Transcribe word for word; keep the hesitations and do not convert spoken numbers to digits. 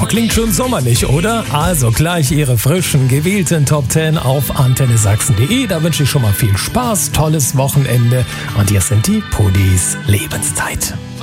klingt schon sommerlich, oder? Also gleich Ihre frischen, gewählten Top zehn auf antenne sachsen punkt de. Da wünsche ich schon mal viel Spaß, tolles Wochenende. Und hier sind die Pudis Lebenszeit.